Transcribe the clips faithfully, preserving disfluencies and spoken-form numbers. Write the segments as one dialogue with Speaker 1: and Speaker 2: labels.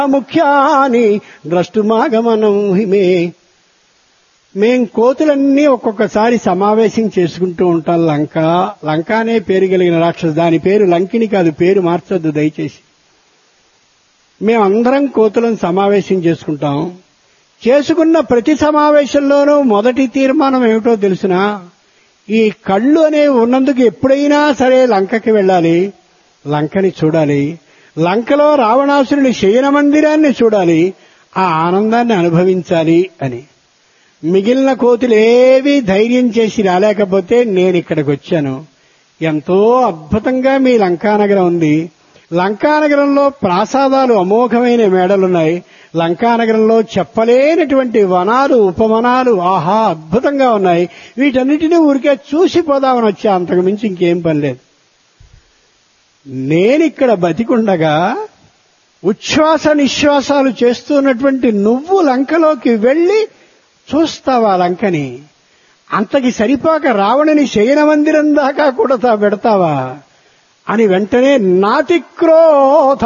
Speaker 1: ముఖ్యాని ద్రష్టుమాగమనం హిమే. మేం కోతులన్నీ ఒక్కొక్కసారి సమావేశం చేసుకుంటూ ఉంటాం. లంక లంక అనే పేరు కలిగిన రాక్షసు, దాని పేరు లంకిని కాదు, పేరు మార్చొద్దు దయచేసి. మేమందరం కోతులను సమావేశం చేసుకుంటాం. చేసుకున్న ప్రతి సమావేశంలోనూ మొదటి తీర్మానం ఏమిటో తెలుసునా? ఈ కళ్ళు అనేవి ఉన్నందుకు ఎప్పుడైనా సరే లంకకి వెళ్ళాలి, లంకని చూడాలి, లంకలో రావణాసురుని శయన మందిరాన్ని చూడాలి, ఆ ఆనందాన్ని అనుభవించాలి అని. మిగిలిన కోతులేవీ ధైర్యం చేసి రాలేకపోతే నేను ఇక్కడికి వచ్చాను. ఎంతో అద్భుతంగా మీ లంకానగరం ఉంది. లంకానగరంలో ప్రాసాదాలు అమోఘమైన మేడలున్నాయి. లంకానగరంలో చెప్పలేనటువంటి వనాలు ఉపవనాలు ఆహా అద్భుతంగా ఉన్నాయి. వీటన్నిటినీ ఊరికే చూసిపోదామని వచ్చా, అంతకు మించి ఇంకేం పని లేదు. నేనిక్కడ బతికుండగా ఉచ్ఛ్వాస నిశ్వాసాలు చేస్తున్నటువంటి నువ్వు లంకలోకి వెళ్లి చూస్తావా లంకని? అంతకి సరిపోక రావణుని శయన మందిరం దాకా కూడా పెడతావా అని వెంటనే నాతి క్రోధ,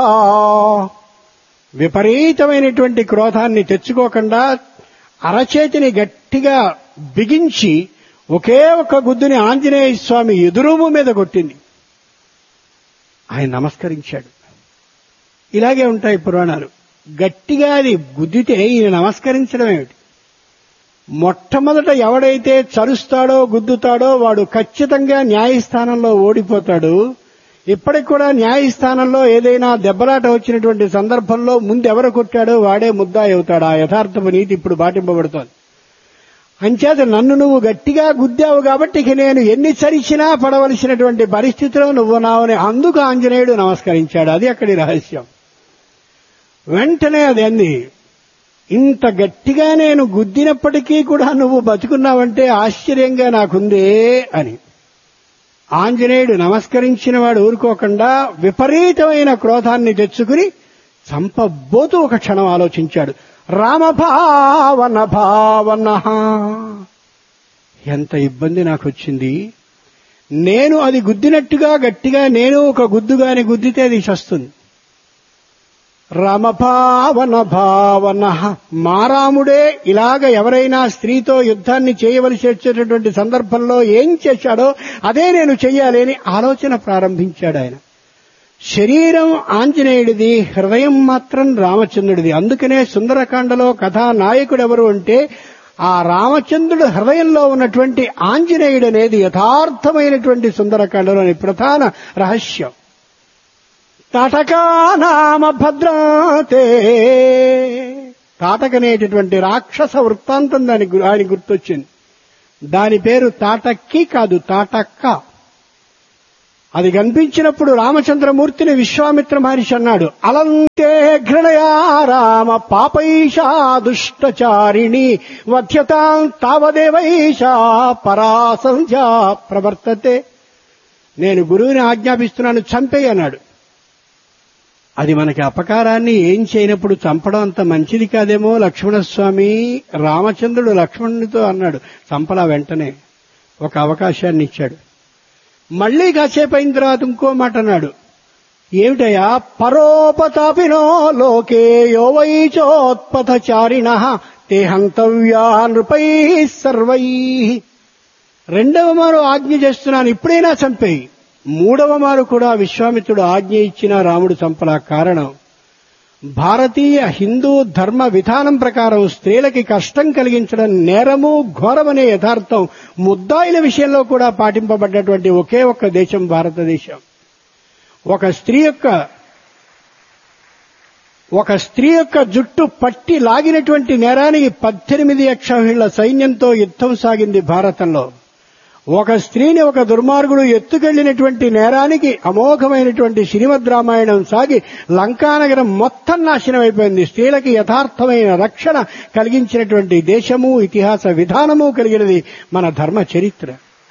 Speaker 1: విపరీతమైనటువంటి క్రోధాన్ని తెచ్చుకోకుండా అరచేతిని గట్టిగా బిగించి ఒకే ఒక గుద్దుని ఆంజనేయ స్వామి ఎదురుము మీద కొట్టింది. ఆయన నమస్కరించాడు. ఇలాగే ఉంటాయి పురాణాలు. గట్టిగా అది గుద్దితే ఈయన నమస్కరించడం ఏమిటి? మొట్టమొదట ఎవడైతే చరుస్తాడో గుద్దుతాడో వాడు ఖచ్చితంగా న్యాయస్థానంలో ఓడిపోతాడు. ఇప్పటికి కూడా న్యాయస్థానంలో ఏదైనా దెబ్బలాట వచ్చినటువంటి సందర్భంలో ముందు ఎవరు కొట్టాడో వాడే ముద్దాయి అవుతాడు. ఆ యథార్థపు నీతి ఇప్పుడు పాటింపబడుతోంది. అంచేత నన్ను నువ్వు గట్టిగా గుద్దావు కాబట్టి ఇక నేను ఎన్ని చరిచినా పడవలసినటువంటి పరిస్థితిలో నువ్వు నావని అందుకు ఆంజనేయుడు నమస్కరించాడు. అది అక్కడి రహస్యం. వెంటనే అది అంది, ఇంత గట్టిగా నేను గుద్దినప్పటికీ కూడా నువ్వు బతుకున్నావంటే ఆశ్చర్యంగా నాకుందే అని. ఆంజనేయుడు నమస్కరించిన వాడు ఊరుకోకుండా విపరీతమైన క్రోధాన్ని తెచ్చుకుని చంపబోతూ ఒక క్షణం ఆలోచించాడు. రామభావన భావన, ఎంత ఇబ్బంది నాకు వచ్చింది. నేను అది గుద్దినట్టుగా గట్టిగా నేను ఒక గుద్దుగాని గుద్దితే అది చస్తుంది. రామభావన భావన, మారాముడే ఇలాగ ఎవరైనా స్త్రీతో యుద్ధాన్ని చేయవలసి వచ్చేటటువంటి సందర్భంలో ఏం చేశాడో అదే నేను చెయ్యాలి అని ఆలోచన ప్రారంభించాడు ఆయన. శరీరం ఆంజనేయుడిది, హృదయం మాత్రం రామచంద్రుడిది. అందుకనే సుందరకాండలో కథానాయకుడెవరు అంటే ఆ రామచంద్రుడు హృదయంలో ఉన్నటువంటి ఆంజనేయుడు అనేది యథార్థమైనటువంటి సుందరకాండలోని ప్రధాన రహస్యం. తాటకా నామ భద్రాతే, తాటకనేటటువంటి రాక్షస వృత్తాంతం దాని ఆయన గుర్తొచ్చింది. దాని పేరు తాటక్కి కాదు, తాటక్క. అది కనిపించినప్పుడు రామచంద్రమూర్తిని విశ్వామిత్ర మహర్షి అన్నాడు, అలంతే ఘృణయా రామ పాపైషా దుష్టచారిణి వధ్యతాం తావదేవైషా పరాసంధ్యా ప్రవర్తతే. నేను గురువుని ఆజ్ఞాపిస్తున్నాను, చంపేయి అన్నాడు. అది మనకి అపకారాన్ని ఏం చేయనప్పుడు చంపడం అంత మంచిది కాదేమో. లక్ష్మణస్వామి రామచంద్రుడు లక్ష్మణునితో అన్నాడు, చంపలా. వెంటనే ఒక అవకాశాన్ని ఇచ్చాడు. మళ్లీ కాసేపు అయిన తర్వాత ఇంకో మాట అన్నాడు, ఏమిటయా? పరోపతాపినో లోకే యో వైచోత్పథచారిణ తే హంతవ్యా నృపై సర్వై. రెండవ మారు ఆజ్ఞ చేస్తున్నాను, ఇప్పుడైనా చంపేయి. మూడవ మారు కూడా విశ్వామిత్రుడు ఆజ్ఞ ఇచ్చిన రాముడు చంపలా. కారణం, భారతీయ హిందూ ధర్మ విధానం ప్రకారం స్త్రీలకి కష్టం కలిగించడం నేరము, ఘోరమనే యథార్థం ముద్దాయిల విషయంలో కూడా పాటింపబడ్డటువంటి ఒకే ఒక్క దేశం భారతదేశం. ఒక స్త్రీ యొక్క ఒక స్త్రీ యొక్క జుట్టు పట్టి లాగినటువంటి నేరానికి పద్దెనిమిది అక్షౌహిళ్ల సైన్యంతో యుద్ధం సాగింది భారతంలో. ఒక స్త్రీని ఒక దుర్మార్గుడు ఎత్తుకెళ్లినటువంటి నేరానికి అమోఘమైనటువంటి శ్రీమద్ రామాయణం సాగి లంకానగరం మొత్తం నాశనం అయిపోయింది. స్త్రీలకి యథార్థమైన రక్షణ కలిగించినటువంటి దేశము, ఇతిహాస విధానము కలిగినది మన ధర్మ చరిత్ర.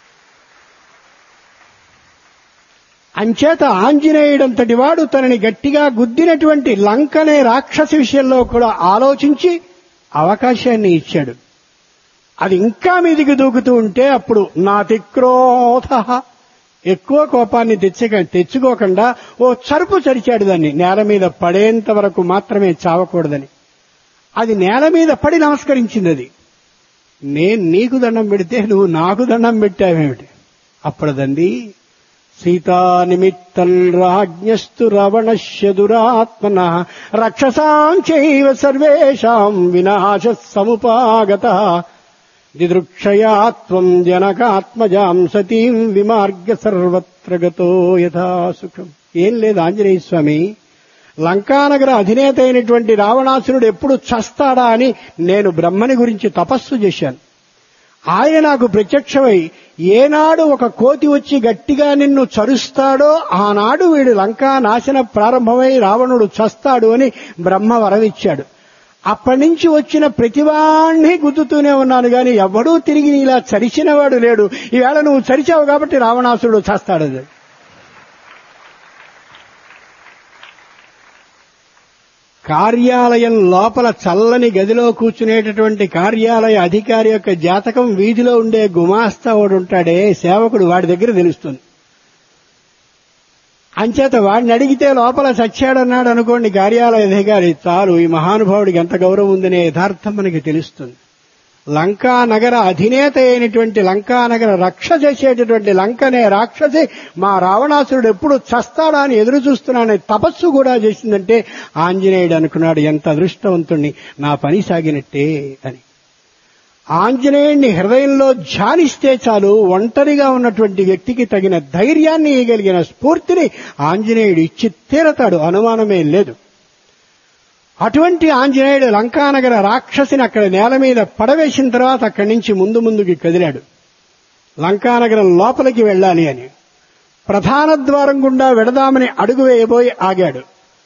Speaker 1: అంచేత ఆంజనేయుడంతటి వాడు తనని గట్టిగా గుద్దినటువంటి లంకనే రాక్షస విషయంలో కూడా ఆలోచించి అవకాశాన్ని ఇచ్చాడు. అది ఇంకా మీదికి దూకుతూ ఉంటే అప్పుడు నాతి క్రోధ, ఎక్కువ కోపాన్ని తెచ్చక తెచ్చుకోకుండా ఓ చరుపు చరిచాడు దాన్ని, నేల మీద పడేంత వరకు మాత్రమే చావకూడదని. అది నేల మీద పడి నమస్కరించింది. అది నేను నీకు దండం పెడితే నువ్వు నాకు దండం పెట్టావేమిటి? అప్పుడదండి, సీతా నిమిత్తం రాజ్ఞస్తు రావణస్య దురాత్మన రక్షసాం చైవ సర్వేషాం వినాశ సముపాగత దిదృక్షయాత్వం జనకాత్మజాం సతీం విమార్గ సర్వత్ర గతో యథా సుఖం. ఏం లేదు ఆంజనేయ స్వామి, లంకానగర అధినేత అయినటువంటి రావణాసురుడు ఎప్పుడు చస్తాడా అని నేను బ్రహ్మని గురించి తపస్సు చేశాను. ఆయన నాకు ప్రత్యక్షమై ఏనాడు ఒక కోతి వచ్చి గట్టిగా నిన్ను చరుస్తాడో ఆనాడు వీడు లంకా నాశన ప్రారంభమై రావణుడు చస్తాడు అని బ్రహ్మ వరమిచ్చాడు. అప్పటి నుంచి వచ్చిన ప్రతివాణ్ణి గుద్దుతూనే ఉన్నాను గాని ఎవడూ తిరిగి ఇలా చరిచినవాడు లేడు. ఈవేళ నువ్వు చరిచావు కాబట్టి రావణాసురుడు చస్తాడు. కార్యాలయం లోపల చల్లని గదిలో కూర్చునేటటువంటి కార్యాలయ అధికారి యొక్క జాతకం వీధిలో ఉండే గుమాస్తా వాడు ఉంటాడే సేవకుడు, వాడి దగ్గర తెలుస్తుంది. అంచేత వాడిని అడిగితే లోపల చచ్చాడన్నాడు అనుకోండి కార్యాలయ అధికారి, చాలు ఈ మహానుభావుడికి ఎంత గౌరవం ఉందనే యథార్థం మనకి తెలుస్తుంది. లంకా నగర అధినేత అయినటువంటి లంకా నగర రక్ష చేసేటటువంటి లంకనే రాక్షసి మా రావణాసురుడు ఎప్పుడు చస్తాడా అని ఎదురు చూస్తున్నానని తపస్సు కూడా చేసిందంటే ఆంజనేయుడు అనుకున్నాడు, ఎంత అదృష్టవంతుణ్ణి, నా పని సాగినట్టే అని. ఆంజనేయుడిని హృదయంలో ధ్యానిస్తే చాలు ఒంటరిగా ఉన్నటువంటి వ్యక్తికి తగిన ధైర్యాన్ని ఇవ్వగలిగిన స్ఫూర్తిని ఆంజనేయుడు ఇచ్చి తీరతాడు, అనుమానమే లేదు. అటువంటి ఆంజనేయుడు లంకానగర రాక్షసిని అక్కడ నేల మీద పడవేసిన తర్వాత అక్కడి నుంచి ముందు ముందుకి కదిలాడు. లంకానగరం లోపలికి వెళ్ళాలి అని ప్రధాన ద్వారం గుండా వెడదామని అడుగు వేయబోయి ఆగాడు.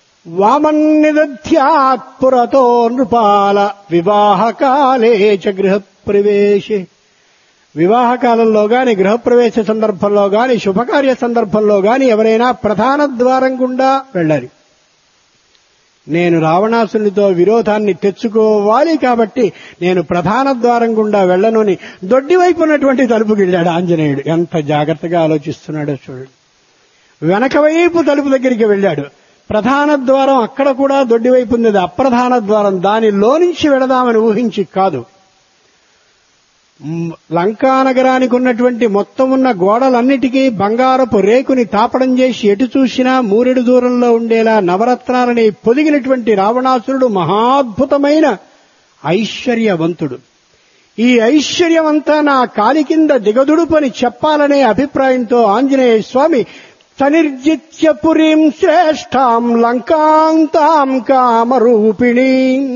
Speaker 1: వామన్నిదధ్యాత్పురతో నృపాల వివాహకాలే చ గృహప్రవేశే. వివాహకాలంలో గాని, గృహప్రవేశ సందర్భంలో గాని, శుభకార్య సందర్భంలో గాని ఎవరైనా ప్రధాన ద్వారం గుండా వెళ్ళాలి. నేను రావణాసునితో విరోధాన్ని తెచ్చుకోవాలి కాబట్టి నేను ప్రధాన ద్వారం గుండా వెళ్లను అని దొడ్డివైపు ఉన్నటువంటి తలుపుకి వెళ్ళాడు ఆంజనేయుడు. ఎంత జాగ్రత్తగా ఆలోచిస్తున్నాడో చూడండి. వెనక వైపు తలుపు దగ్గరికి వెళ్ళాడు. ప్రధాన ద్వారం అక్కడ కూడా దొడ్డివైపు ఉంది, అప్రధాన ద్వారం, దానిలో నుంచి వెళదామని ఊహించి కాదు. లంకానగరానికి ఉన్నటువంటి మొత్తం ఉన్న గోడలన్నిటికీ బంగారపు రేకుని తాపడం చేసి ఎటు చూసినా మూరెడు దూరంలో ఉండేలా నవరత్నాలని పొదిగినటువంటి రావణాసురుడు మహాద్భుతమైన ఐశ్వర్యవంతుడు. ఈ ఐశ్వర్యమంతా నా కాలి కింద దిగదుడుపని చెప్పాలనే అభిప్రాయంతో ఆంజనేయ స్వామి సనిర్జిత్య పురీం శ్రేష్ఠాం లంకాంతాం కామరూపిణీ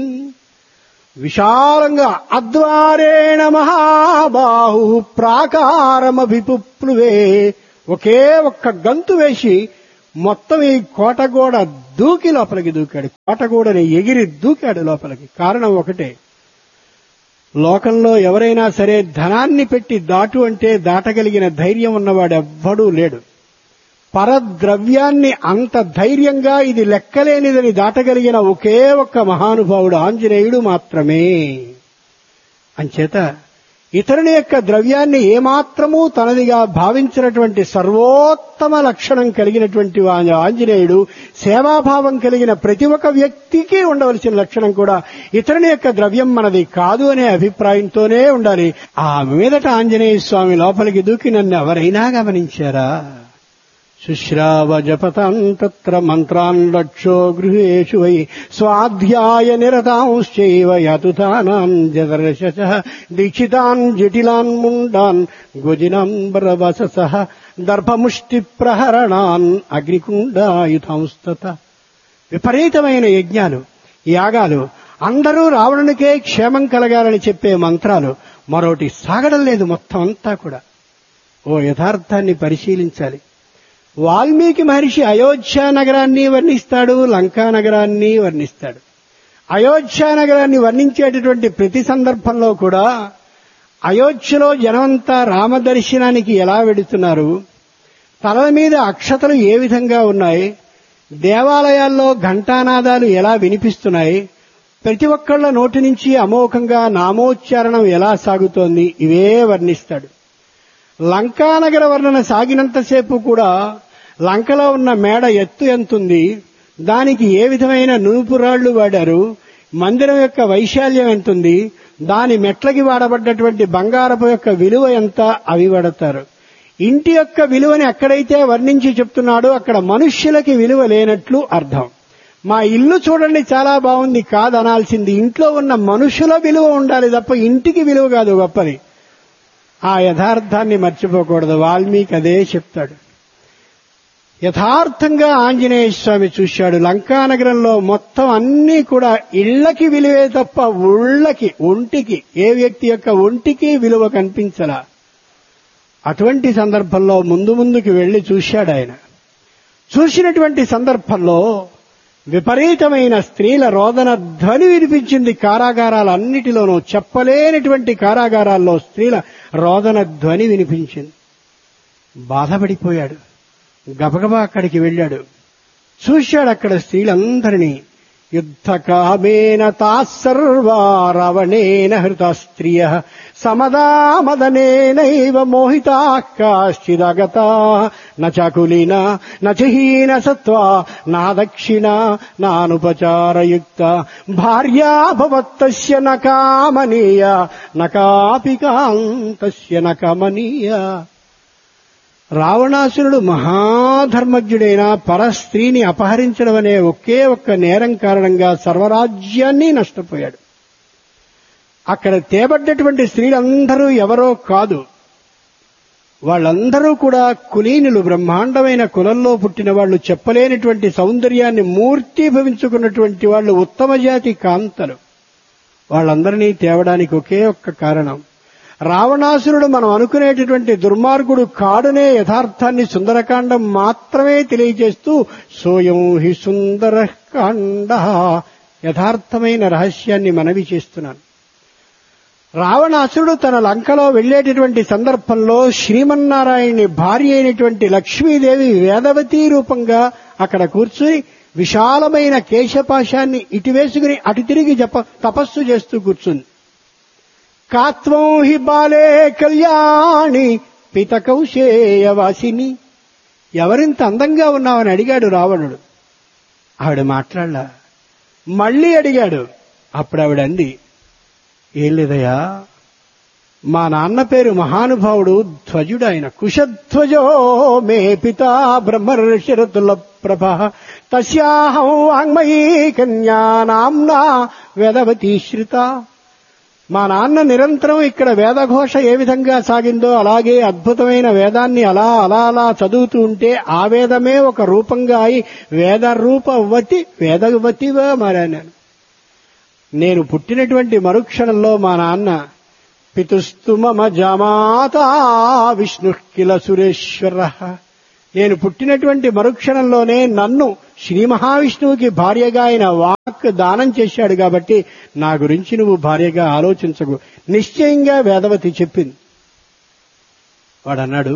Speaker 1: విశాలంగా అద్వారేణ మహాబాహు ప్రాకారమభిపుప్లువే, ఒకే ఒక్క గంతు వేసి మొత్తం ఈ కోటగోడ దూకి లోపలికి దూకాడు. కోటగోడని ఎగిరి దూకాడు లోపలికి. కారణం ఒకటే, లోకంలో ఎవరైనా సరే ధనాన్ని పెట్టి దాటు అంటే దాటగలిగిన ధైర్యం ఉన్నవాడెవ్వడూ లేడు. పరద్రవ్యాన్ని అంత ధైర్యంగా ఇది లెక్కలేనిదని దాటగలిగిన ఒకే ఒక్క మహానుభావుడు ఆంజనేయుడు మాత్రమే. అంచేత ఇతరుని యొక్క ద్రవ్యాన్ని ఏమాత్రమూ తనదిగా భావించినటువంటి సర్వోత్తమ లక్షణం కలిగినటువంటి ఆంజనేయుడు, సేవాభావం కలిగిన ప్రతి ఒక్క వ్యక్తికి ఉండవలసిన లక్షణం కూడా ఇతరుని యొక్క ద్రవ్యం మనది కాదు అనే అభిప్రాయంతోనే ఉండాలి. ఆ మీదట ఆంజనేయ స్వామి లోపలికి దూకి నన్ను ఎవరైనా గమనించారా? శుశ్రావ జపతాం తత్ర మంత్రాన్ లక్షో గృహేషు వై స్వాధ్యాయ నిరతాంశ్చైవ యతుతానాం జదర్శసః దీక్షితాన్ జటిలాన్ ముండాన్ గోజినాంబరవససః దర్భముష్టి ప్రహరణాన్ అగ్నికుండాయుధాంస్తత. విపరీతమైన యజ్ఞాలు, యాగాలు, అందరూ రావణునికే క్షేమం కలగాలని చెప్పే మంత్రాలు, మరోటి సాగడం లేదు మొత్తం అంతా కూడా. ఓ యథార్థాన్ని పరిశీలించాలి. వాల్మీకి మహర్షి అయోధ్య నగరాన్ని వర్ణిస్తాడు, లంకా నగరాన్ని వర్ణిస్తాడు. అయోధ్య నగరాన్ని వర్ణించేటటువంటి ప్రతి సందర్భంలో కూడా అయోధ్యలో జనమంతా రామదర్శనానికి ఎలా వెడుతున్నారు, తల మీద అక్షతలు ఏ విధంగా ఉన్నాయి, దేవాలయాల్లో ఘంటానాదాలు ఎలా వినిపిస్తున్నాయి, ప్రతి ఒక్కళ్ల నోటి నుంచి అమోఘంగా నామోచ్చారణం ఎలా సాగుతోంది, ఇవే వర్ణిస్తాడు. లంకానగర వర్ణన సాగినంతసేపు కూడా లంకలో ఉన్న మేడ ఎత్తు ఎంతుంది, దానికి ఏ విధమైన నూపురాళ్లు వాడారు, మందిరం యొక్క వైశాల్యం ఎంతుంది, దాని మెట్లకి వాడబడ్డటువంటి బంగారపు యొక్క విలువ ఎంత, అవి వాడతారు. ఇంటి యొక్క విలువని ఎక్కడైతే వర్ణించి చెప్తున్నాడో అక్కడ మనుష్యులకి విలువ లేనట్లు అర్థం. మా ఇల్లు చూడండి చాలా బాగుంది కాదనాల్సింది, ఇంట్లో ఉన్న మనుషుల విలువ ఉండాలి తప్ప ఇంటికి విలువ కాదు గొప్పది. ఆ యథార్థాన్ని మర్చిపోకూడదు. వాల్మీకి అదే చెప్తాడు. యథార్థంగా ఆంజనేయ స్వామి చూశాడు. లంకానగరంలో మొత్తం అన్నీ కూడా ఇళ్లకి విలువే తప్ప ఉళ్ళకి, ఒంటికి, ఏ వ్యక్తి యొక్క ఒంటికి విలువ కనిపించలా. అటువంటి సందర్భంలో ముందు ముందుకు వెళ్లి చూశాడు ఆయన. చూసినటువంటి సందర్భంలో విపరీతమైన స్త్రీల రోదన ధ్వని వినిపించింది. కారాగారాలన్నిటిలోనూ చెప్పలేనటువంటి కారాగారాల్లో స్త్రీల రోదన ధ్వని వినిపించింది. బాధపడిపోయాడు. గబగబా అక్కడికి వెళ్ళాడు. చూశాడు అక్కడ స్త్రీలందరినీ. యుద్ధకామేన తాసర్వా రావణేన హృత స్త్రియ సమదామదనేనైవ మోహితా కాశ్చిదగతా నచకులిన నచహీన సత్వా నా దక్షిణ నానుపచారయుక్త భార్యా భవత్తస్య నకామనీయ నకాపి కాంతస్య నకమనీయ. రావణాసురుడు మహాధర్మజ్ఞుడైన పరస్త్రీని అపహరించడం అనే ఒకే ఒక్క నేరం కారణంగా సర్వరాజ్యాన్ని నష్టపోయాడు. అక్కడ తేబడ్డటువంటి స్త్రీలందరూ ఎవరో కాదు, వాళ్ళందరూ కూడా కులీనులు, బ్రహ్మాండమైన కులంలో పుట్టిన వాళ్ళు, చెప్పలేనటువంటి సౌందర్యాన్ని మూర్తీభవించుకున్నటువంటి వాళ్ళు, ఉత్తమ జాతి కాంతలు. వాళ్ళందరినీ తేవడానికి ఒకే ఒక్క కారణం. రావణాసురుడు మనం అనుకునేటటువంటి దుర్మార్గుడు కాడునే యథార్థాన్ని సుందరకాండం మాత్రమే తెలియజేస్తూ సోయం హి సుందరకాండ యథార్థమైన రహస్యాన్ని మనవి చేస్తున్నాను. రావణాసురుడు తన లంకలో వెళ్లేటటువంటి సందర్భంలో శ్రీమన్నారాయణుని భార్య అయినటువంటి లక్ష్మీదేవి వేదవతీ రూపంగా అక్కడ కూర్చుని విశాలమైన కేశపాశాన్ని ఇటు వేసుకుని అటు తిరిగి జప తపస్సు చేస్తూ కూర్చుంది. కాత్వం హి బాలే కళ్యాణి పితకౌశేయవాసిని. ఎవరింత అందంగా ఉన్నావని అడిగాడు రావణుడు. ఆవిడ మాట్లాడలా. మళ్లీ అడిగాడు. అప్పుడు ఆవిడ అంది, ఏం లేదయ్యా, మా నాన్న పేరు మహానుభావుడు ధ్వజుడు, ఆయన కుశధ్వజో మే పితా బ్రహ్మర్షిరతుల ప్రభ తస్యాహం వాంగ్మయీ కన్యా నామ్నా వేదవతీ శ్రిత. మా నాన్న నిరంతరం ఇక్కడ వేదఘోష ఏ విధంగా సాగిందో అలాగే అద్భుతమైన వేదాన్ని అలా అలా అలా చదువుతూ ఉంటే ఆ వేదమే ఒక రూపంగా అయి వేదరూపవతి వేదవతిగా మారాను. నేను పుట్టినటువంటి మరుక్షణంలో మా నాన్న పితుస్తు మమ జమాత విష్ణు కిల సురేశ్వర. నేను పుట్టినటువంటి మరుక్షణంలోనే నన్ను శ్రీ మహావిష్ణువుకి భార్యగా ఆయన వాక్ దానం చేశాడు కాబట్టి నా గురించి నువ్వు భార్యగా ఆలోచించకు, నిశ్చయంగా వేదవతి చెప్పింది. వాడన్నాడు,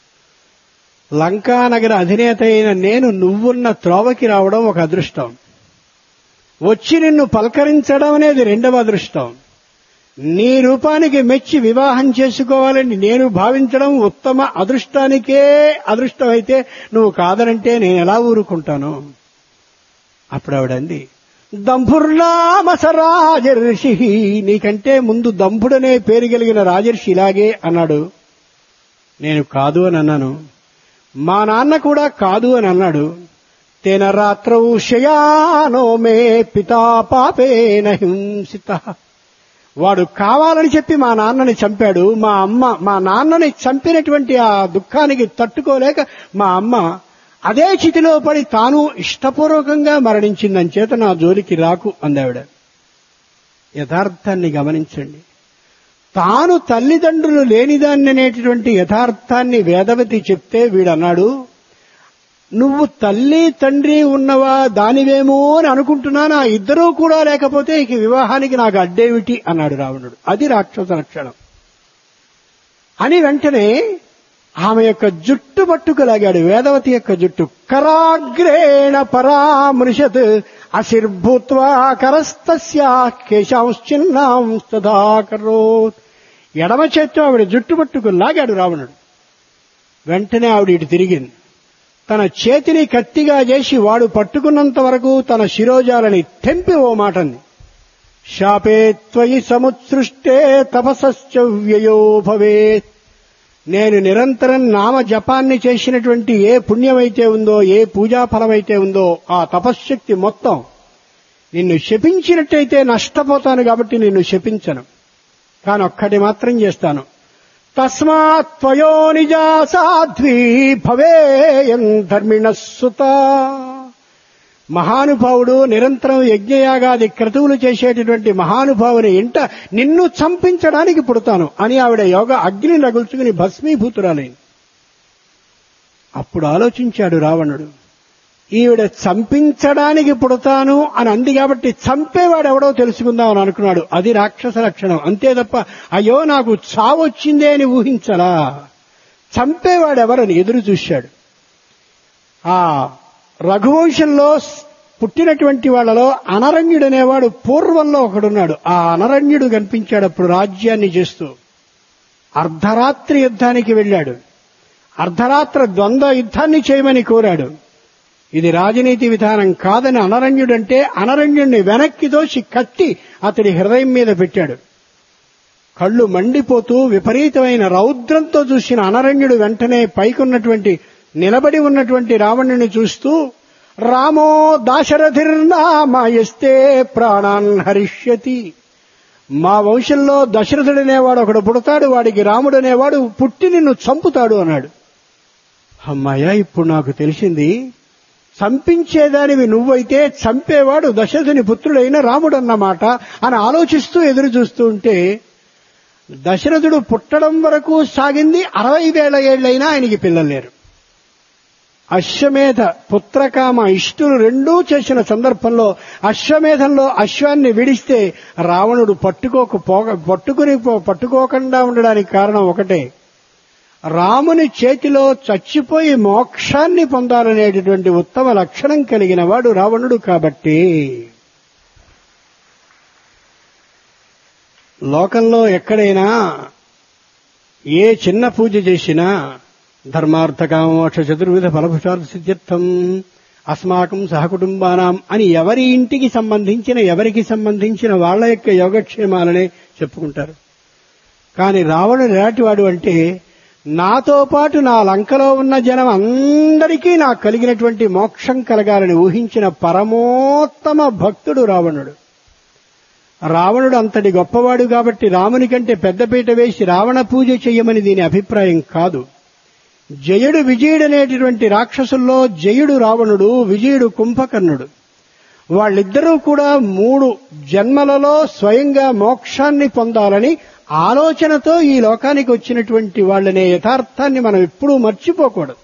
Speaker 1: లంకానగర అధినేత అయిన నేను నువ్వున్న త్రోవకి రావడం ఒక అదృష్టం, వచ్చి నిన్ను పలకరించడం అనేది రెండవ అదృష్టం, నీ రూపానికి మెచ్చి వివాహం చేసుకోవాలని నేను భావించడం ఉత్తమ అదృష్టానికే అదృష్టం అయితే నువ్వు కాదనంటే నేను ఎలా ఊరుకుంటాను. అప్పుడు ఆవిడంది, దంభుర్నామస రాజర్షి, నీకంటే ముందు దంభుడనే పేరు కలిగిన రాజర్షి ఇలాగే అన్నాడు. నేను కాదు అని అన్నాను. మా నాన్న కూడా కాదు అని అన్నాడు. తేన రాత్రౌ శయానో మే పితా పాపేన హింసిత. వాడు కావాలని చెప్పి మా నాన్నని చంపాడు. మా అమ్మ మా నాన్నని చంపినటువంటి ఆ దుఃఖానికి తట్టుకోలేక మా అమ్మ అదే చితిలో పడి తాను ఇష్టపూర్వకంగా మరణించిందని చేత నా జోలికి రాకు అందావిడ. యథార్థాన్ని గమనించండి. తాను తల్లిదండ్రులు లేనిదాన్ని అనేటటువంటి యథార్థాన్ని వేదవతి చెప్తే వీడన్నాడు, నువ్వు తల్లి తండ్రి ఉన్నవా దానివేమో అని అనుకుంటున్నాను, ఆ ఇద్దరూ కూడా లేకపోతే ఇక వివాహానికి నాకు అడ్డేమిటి అన్నాడు రావణుడు. అది రాక్షస లక్షణం అని వెంటనే ఆమె యొక్క జుట్టు పట్టుకులాగాడు. వేదవతి యొక్క జుట్టు. కరాగ్రేణ పరామృషత్ అశిర్భూత్వా కరస్తస్యా కేశాంశ్చిన్నాం తదా కరోత్. ఎడమ చేత్తో ఆవిడ జుట్టు పట్టుకు లాగాడు రావణుడు. వెంటనే ఆవిడ ఇటు తిరిగింది. తన చేతిని కత్తిగా చేసి వాడు పట్టుకున్నంత వరకు తన శిరోజాలని తెంపి ఓ మాటంది. శాపే త్వయి సముత్సృష్టే తపసశ్చ వ్యయో భవేత్. నేను నిరంతరం నామ జపాన్ని చేసినటువంటి ఏ పుణ్యమైతే ఉందో, ఏ పూజా ఫలమైతే ఉందో ఆ తపశ్శక్తి మొత్తం నిన్ను శపించినట్టయితే నష్టపోతాను కాబట్టి నిన్ను శపించను. కాని ఒక్కటి మాత్రం చేస్తాను. తస్మాత్ త్వయో నిజా సాధ్వీ భవేయం ధర్మిణః సుత. మహానుభావుడు నిరంతరం యజ్ఞయాగాది క్రతువులు చేసేటటువంటి మహానుభావుని ఇంట నిన్ను చంపించడానికి పుడతాను అని ఆవిడ యోగ అగ్ని రగుల్చుకుని భస్మీభూతురాలైంది. అప్పుడు ఆలోచించాడు రావణుడు, ఈవిడ చంపించడానికి పుడతాను అని అంది కాబట్టి చంపేవాడెవడో తెలుసుకుందాం అని అనుకున్నాడు. అది రాక్షస లక్షణం, అంతే తప్ప అయ్యో నాకు చావొచ్చిందే అని ఊహించలా. చంపేవాడెవరని ఎదురు చూశాడు. ఆ రఘువంశంలో పుట్టినటువంటి వాళ్లలో అనరణ్యుడనేవాడు పూర్వంలో ఒకడున్నాడు. ఆ అనరణ్యుడు కనిపించాడు అప్పుడు రాజ్యాన్ని చేస్తూ. అర్ధరాత్రి యుద్ధానికి వెళ్ళాడు. అర్ధరాత్రి ద్వంద్వ యుద్ధాన్ని చేయమని కోరాడు. ఇది రాజనీతి విధానం కాదని అనరణ్యుడంటే అనరణ్యుడిని వెనక్కి దోసి కత్తి అతడి హృదయం మీద పెట్టాడు. కళ్ళు మండిపోతూ విపరీతమైన రౌద్రంతో చూసిన అనరణ్యుడు వెంటనే పైకున్నటువంటి నిలబడి ఉన్నటువంటి రావణుని చూస్తూ, రామో దాశరథిర్నామాయస్తే ప్రాణాన్ హరిష్యతి. మా వంశంలో దశరథుడనేవాడు ఒకడు పుడతాడు, వాడికి రాముడనేవాడు పుట్టి నిన్ను చంపుతాడు అన్నాడు. అమ్మాయ, ఇప్పుడు నాకు తెలిసింది, చంపించేదానివి నువ్వైతే చంపేవాడు దశరథుని పుత్రుడైన రాముడన్నమాట అని ఆలోచిస్తూ ఎదురు చూస్తూ ఉంటే, దశరథుడు పుట్టడం వరకు సాగింది. అరవై వేల ఏళ్లైనా ఆయనకి పిల్లలు లేరు. అశ్వమేధ పుత్రకామ ఇష్టులు రెండూ చేసిన సందర్భంలో అశ్వమేధంలో అశ్వాన్ని విడిస్తే రావణుడు పట్టుకోకపో పట్టుకుని పట్టుకోకుండా ఉండడానికి కారణం ఒకటే, రాముని చేతిలో చచ్చిపోయి మోక్షాన్ని పొందాలనేటటువంటి ఉత్తమ లక్షణం కలిగిన వాడు రావణుడు. కాబట్టి లోకంలో ఎక్కడైనా ఏ చిన్న పూజ చేసినా ధర్మార్థ కామోక్ష చతుర్విధ ఫలభుషార్థ సిద్ధ్యర్థం అస్మాకం సహకుటుంబానాం అని ఎవరి ఇంటికి సంబంధించిన ఎవరికి సంబంధించిన వాళ్ల యొక్క యోగక్షేమాలనే చెప్పుకుంటారు. కాని రావణుడు ఎలాంటివాడు అంటే, నాతో పాటు నా లంకలో ఉన్న జనం అందరికీ నాకు కలిగినటువంటి మోక్షం కలగాలని ఊహించిన పరమోత్తమ భక్తుడు రావణుడు. రావణుడు అంతటి గొప్పవాడు కాబట్టి రాముని కంటే పెద్దపీట వేసి రావణ పూజ చెయ్యమని దీని అభిప్రాయం కాదు. జయుడు విజయుడనేటటువంటి రాక్షసుల్లో జయుడు రావణుడు, విజయుడు కుంభకర్ణుడు. వాళ్ళిద్దరూ కూడా మూడు జన్మలలో స్వయంగా మోక్షాన్ని పొందాలని ఆలోచనతో ఈ లోకానికి వచ్చినటువంటి వాళ్ళనే యథార్థాన్ని మనం ఎప్పుడూ మర్చిపోకూడదు.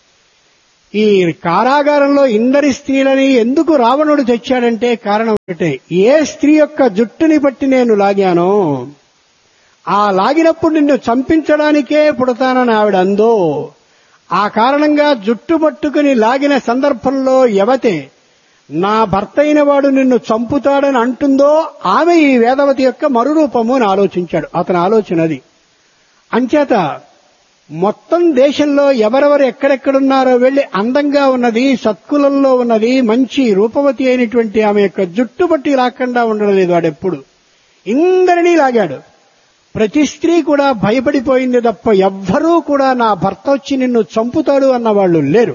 Speaker 1: ఈ కారాగారంలో ఇందరి స్త్రీలని ఎందుకు రావణుడు తెచ్చాడంటే కారణం ఒకటే, ఏ స్త్రీ యొక్క జుట్టుని పట్టి నేను లాగానో ఆ లాగినప్పుడు నిన్ను చంపించడానికే పుడతానని ఆవిడ అందో, ఆ కారణంగా జుట్టు పట్టుకుని లాగిన సందర్భంలో ఎవతే నా భర్త అయిన వాడు నిన్ను చంపుతాడని అంటుందో ఆమె ఈ వేదవతి యొక్క మరురూపము అని ఆలోచించాడు. అతని ఆలోచన అది. అంచేత మొత్తం దేశంలో ఎవరెవరు ఎక్కడెక్కడున్నారో వెళ్లి అందంగా ఉన్నది, సత్కులంలో ఉన్నది, మంచి రూపవతి అయినటువంటి ఆమె యొక్క జుట్టు పట్టి లాక్కుండా ఉండడం లేదు వాడెప్పుడు. ఇందరినీ లాగాడు. ప్రతి స్త్రీ కూడా భయపడిపోయింది తప్ప ఎవ్వరూ కూడా నా భర్త వచ్చి నిన్ను చంపుతాడు అన్నవాళ్లు లేరు.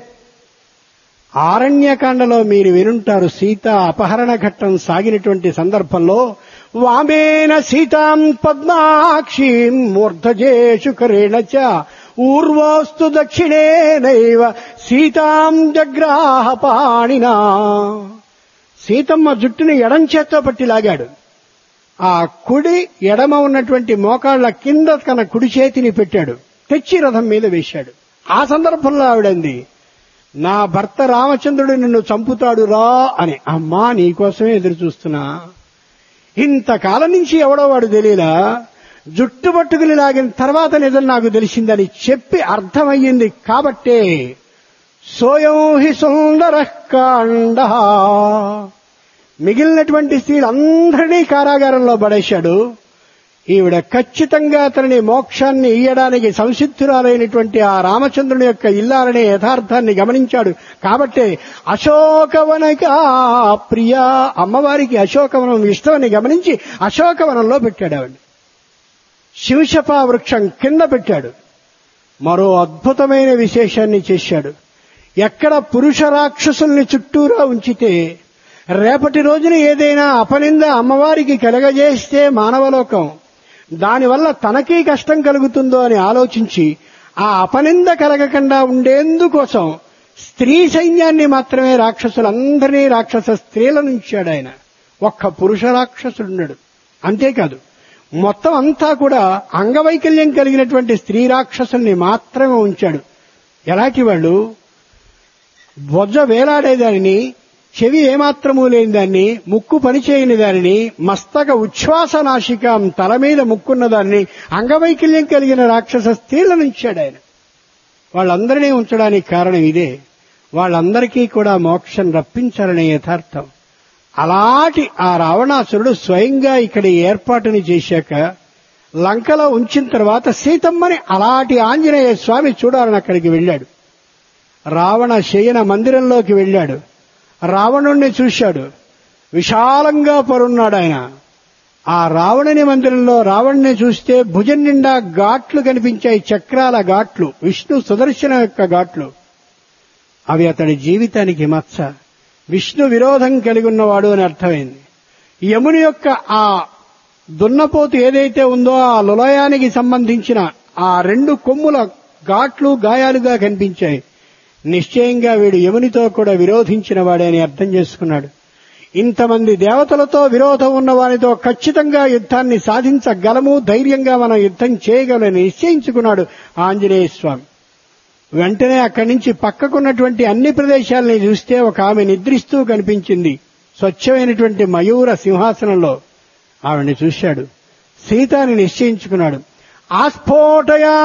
Speaker 1: ఆరణ్యకాండలో మీరు వినుంటారు, సీత అపహరణ ఘట్టం సాగినటువంటి సందర్భంలో వామేన సీతాం పద్మాక్షీం మూర్ధజేషు కరేణ చ ఊర్వోస్తు దక్షిణేనైవ సీతాం జగ్రాహ పాణినా. సీతమ్మ జుట్టుని ఎడం చేత్తో పట్టి లాగాడు. ఆ కుడి ఎడమ ఉన్నటువంటి మోకాళ్ల కింద తన కుడి చేతిని పెట్టాడు, తెచ్చి రథం మీద వేశాడు. ఆ సందర్భంలో ఆవిడంది, నా భర్త రామచంద్రుడు నిన్ను చంపుతాడు రా అని. అమ్మా, నీకోసమే ఎదురు చూస్తున్నా. ఇంతకాలం నుంచి ఎవడో వాడు తెలియలా, జుట్టు పట్టుకుని లాగిన తర్వాత నిజం నాకు తెలిసిందని చెప్పి అర్థమయ్యింది కాబట్టే సోయం హి సుందర కాండ. మిగిలినటువంటి స్త్రీలందరినీ కారాగారంలో పడేశాడు. ఈవిడ ఖచ్చితంగా అతనిని మోక్షాన్ని ఇయ్యడానికి సంసిద్ధురాలైనటువంటి ఆ రామచంద్రుని యొక్క ఇల్లాలనే యథార్థాన్ని గమనించాడు. కాబట్టే అశోకవనక ప్రియ, అమ్మవారికి అశోకవనం ఇష్టమని గమనించి అశోకవనంలో పెట్టాడు ఆవిడ్ని. శివశపా వృక్షం కింద పెట్టాడు. మరో అద్భుతమైన విశేషాన్ని చేశాడు. ఎక్కడ పురుష రాక్షసుల్ని చుట్టూరా ఉంచితే రేపటి రోజున ఏదైనా అపనింద అమ్మవారికి కలగజేస్తే మానవలోకం దానివల్ల తనకీ కష్టం కలుగుతుందో అని ఆలోచించి ఆ అపనింద కలగకుండా ఉండేందుకోసం స్త్రీ సైన్యాన్ని మాత్రమే రాక్షసులందరినీ రాక్షస స్త్రీలను ఉంచాడు ఆయన. ఒక్క పురుష రాక్షసుడున్నాడు. అంతేకాదు మొత్తం అంతా కూడా అంగవైకల్యం కలిగినటువంటి స్త్రీ రాక్షసుల్ని మాత్రమే ఉంచాడు. ఎలాంటి వాళ్ళు? బొజ్జ వేలాడేదానిని, చెవి ఏమాత్రమూ లేని దాన్ని, ముక్కు పనిచేయని దానిని, మస్తక ఉచ్ఛ్వాస నాశికం తల మీద ముక్కున్న దాన్ని, అంగవైకల్యం కలిగిన రాక్షస స్త్రీలను ఉంచాడు ఆయన. వాళ్ళందరినీ ఉంచడానికి కారణం ఇదే. వాళ్ళందరికీ కూడా మోక్షం రప్పించాలనే యథార్థం. అలాంటి ఆ రావణాసురుడు స్వయంగా ఇక్కడ ఏర్పాటుని చేశాక లంకలో ఉంచిన తర్వాత సీతమ్మని అలాంటి ఆంజనేయ స్వామి చూడాలని అక్కడికి వెళ్ళాడు. రావణ శయన మందిరంలోకి వెళ్ళాడు. రావణుణ్ణి చూశాడు. విశాలంగా పరున్నాడు ఆయన. ఆ రావణుని మందిరంలో రావణ్ణి చూస్తే భుజం నిండా ఘాట్లు కనిపించాయి, చక్రాల ఘాట్లు, విష్ణు సుదర్శన యొక్క ఘాట్లు. అవి అతడి జీవితానికి మచ్చ. విష్ణు విరోధం కలిగి ఉన్నవాడు అని అర్థమైంది. యముని యొక్క ఆ దున్నపోతు ఏదైతే ఉందో ఆ లులయానికి సంబంధించిన ఆ రెండు కొమ్ముల ఘాట్లు గాయాలుగా కనిపించాయి. నిశ్చయంగా వీడు యమునితో కూడా విరోధించిన వాడే అని అర్థం చేసుకున్నాడు. ఇంతమంది దేవతలతో విరోధం ఉన్న వారితో ఖచ్చితంగా యుద్ధాన్ని సాధించగలము, ధైర్యంగా మనం యుద్ధం చేయగలని నిశ్చయించుకున్నాడు ఆంజనేయ స్వామి. వెంటనే అక్కడి నుంచి పక్కకున్నటువంటి అన్ని ప్రదేశాలని చూస్తే ఒక ఆమె నిద్రిస్తూ కనిపించింది స్వచ్ఛమైనటువంటి మయూర సింహాసనంలో. ఆవిడ్ని చూశాడు. సీతాని నిశ్చయించుకున్నాడు. ఆస్ఫోటయా